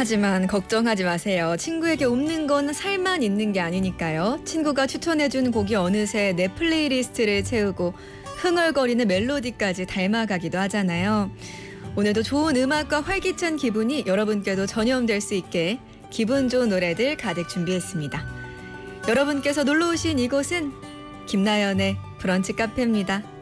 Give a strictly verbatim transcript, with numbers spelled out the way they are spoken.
하지만 걱정하지 마세요. 친구에게 옵는 건 살만 있는 게 아니니까요. 친구가 추천해준 곡이 어느새 내 플레이리스트를 채우고 흥얼거리는 멜로디까지 닮아가기도 하잖아요. 오늘도 좋은 음악과 활기찬 기분이 여러분께도 전염될 수 있게 기분 좋은 노래들 가득 준비했습니다. 여러분께서 놀러 오신 이곳은 김나연의 브런치 카페입니다.